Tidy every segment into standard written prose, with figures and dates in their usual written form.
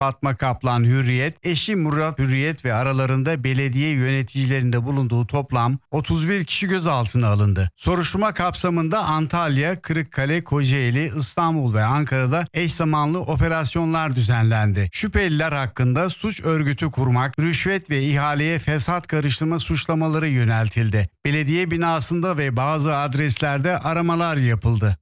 Fatma Kaplan Hürriyet, eşi Murat Hürriyet ve aralarında belediye yöneticilerinde bulunduğu toplam 31 kişi gözaltına alındı. Soruşturma kapsamında Antalya, Kırıkkale, Kocaeli, İstanbul ve Ankara'da eş zamanlı operasyonlar düzenlendi. Şüpheliler hakkında suç örgütü kurmak, rüşvet ve ihaleye fesat karıştırma suçlamaları yöneltildi. Belediye binasında ve bazı adreslerde aramalar yapıldı.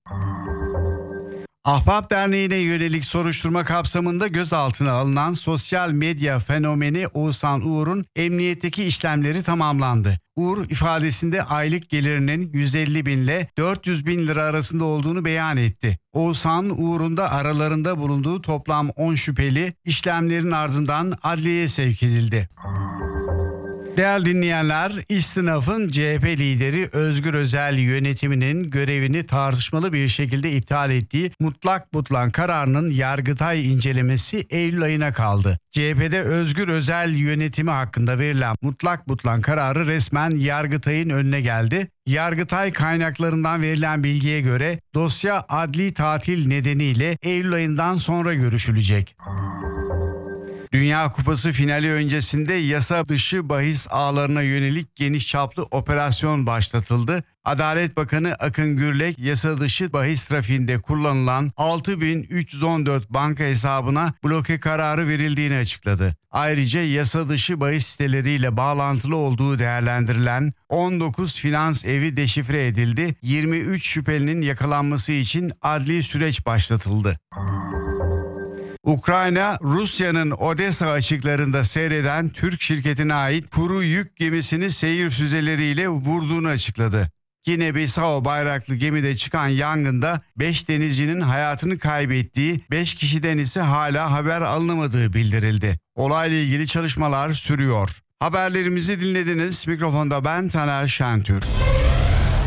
Ahbap Derneği'ne yönelik soruşturma kapsamında gözaltına alınan sosyal medya fenomeni Oğuzhan Uğur'un emniyetteki işlemleri tamamlandı. Uğur ifadesinde aylık gelirinin 150 bin ile 400 bin lira arasında olduğunu beyan etti. Oğuzhan Uğur'un da aralarında bulunduğu toplam 10 şüpheli işlemlerin ardından adliyeye sevk edildi. Değerli dinleyenler, İstinaf'ın CHP lideri Özgür Özel yönetiminin görevini tartışmalı bir şekilde iptal ettiği mutlak butlan kararının Yargıtay incelemesi Eylül ayına kaldı. CHP'de Özgür Özel yönetimi hakkında verilen mutlak butlan kararı resmen Yargıtay'ın önüne geldi. Yargıtay kaynaklarından verilen bilgiye göre dosya adli tatil nedeniyle Eylül ayından sonra görüşülecek. Dünya Kupası finali öncesinde yasa dışı bahis ağlarına yönelik geniş çaplı operasyon başlatıldı. Adalet Bakanı Akın Gürlek, yasa dışı bahis trafiğinde kullanılan 6.314 banka hesabına bloke kararı verildiğini açıkladı. Ayrıca yasa dışı bahis siteleriyle bağlantılı olduğu değerlendirilen 19 finans evi deşifre edildi. 23 şüphelinin yakalanması için adli süreç başlatıldı. Ukrayna, Rusya'nın Odessa açıklarında seyreden Türk şirketine ait kuru yük gemisini seyir füzeleriyle vurduğunu açıkladı. Gine-Bissau bayraklı gemide çıkan yangında 5 denizcinin hayatını kaybettiği, 5 kişiden ise hala haber alınamadığı bildirildi. Olayla ilgili çalışmalar sürüyor. Haberlerimizi dinlediniz. Mikrofonda ben Taner Şentürk.